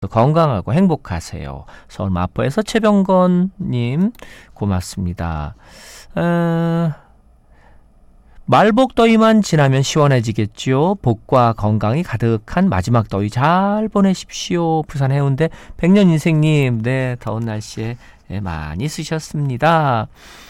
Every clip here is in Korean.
건강하고 행복하세요. 서울 마포에서 최병건님 고맙습니다. 말복더위만 지나면 시원해지겠죠. 복과 건강이 가득한 마지막 더위 잘 보내십시오. 부산 해운대 백년인생님, 네, 더운 날씨에 많이 쓰셨습니다.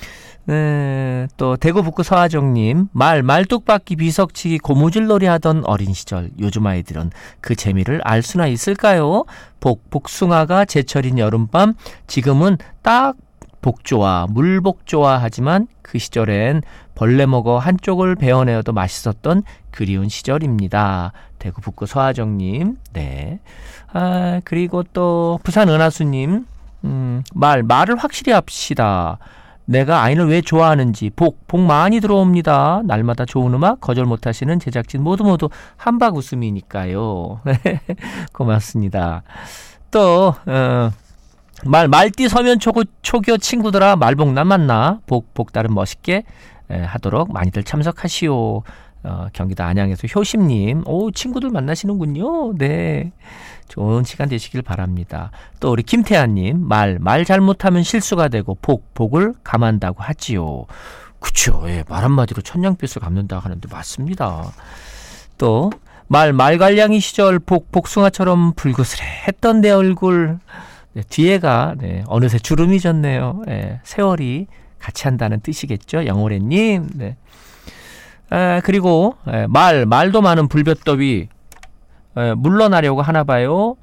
또 대구 북구 서하정님, 말뚝박기 비석치기 고무줄놀이 하던 어린 시절, 요즘 아이들은 그 재미를 알 수나 있을까요? 복숭아가 제철인 여름밤, 지금은 딱 복조와 물복조와 하지만 그 시절엔 벌레 먹어 한쪽을 베어내어도 맛있었던 그리운 시절입니다. 대구 북구 서하정님, 네. 그리고 또 부산 은하수님, 말을 확실히 합시다. 내가 아이를 왜 좋아하는지 복 많이 들어옵니다. 날마다 좋은 음악 거절 못하시는 제작진 모두 한박 웃음이니까요. 고맙습니다. 또 말띠 서면 초교 친구들아, 말복남 만나 복다른 멋있게 하도록 많이들 참석하시오. 경기도 안양에서 효심님, 친구들 만나시는군요. 네, 좋은 시간 되시길 바랍니다. 또 우리 김태환님, 말 잘못하면 실수가 되고 복을 감한다고 하지요. 그쵸, 예, 말 한마디로 천냥빚을 갚는다 하는데 맞습니다. 또 말갈량이 시절 복숭아처럼 불그스레했던 내 얼굴, 네, 뒤에가 어느새 주름이 졌네요. 세월이 같이 한다는 뜻이겠죠. 영호래님. 네. 그리고 말도 많은 불볕더위 물러나려고 하나 봐요.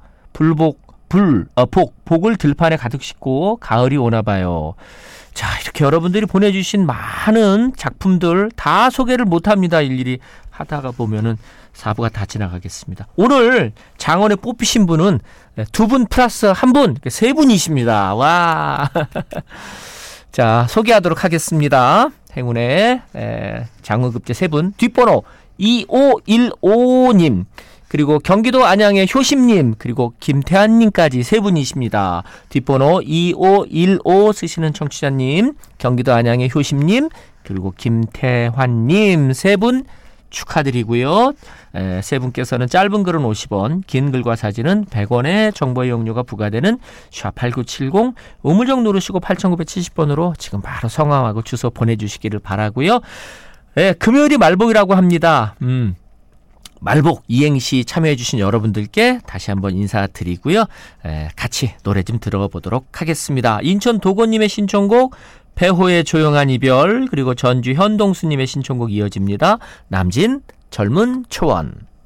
복을 들판에 가득 싣고 가을이 오나 봐요. 자, 이렇게 여러분들이 보내주신 많은 작품들 다 소개를 못합니다. 일일이 하다가 보면은 4부가 다 지나가겠습니다. 오늘 장원에 뽑히신 분은 2분 플러스 1분, 3분이십니다. 와. 자, 소개하도록 하겠습니다. 행운의 장원급제 3분, 뒷번호 2515님, 그리고 경기도 안양의 효심님, 그리고 김태환님까지 3분이십니다. 뒷번호 2515 쓰시는 청취자님, 경기도 안양의 효심님, 그리고 김태환님 3분 축하드리고요. 3분께서는 짧은 글은 50원, 긴 글과 사진은 100원의 정보 이용료가 부과되는 샵8970 우물정 누르시고 8970번으로 지금 바로 성함하고 주소 보내주시기를 바라고요. 금요일이 말복이라고 합니다. 말복 이행시 참여해주신 여러분들께 다시 한번 인사드리고요. 같이 노래 좀 들어보도록 하겠습니다. 인천 도건님의 신청곡 배호의 조용한 이별, 그리고 전주 현동수님의 신청곡 이어집니다. 남진 젊은 초원.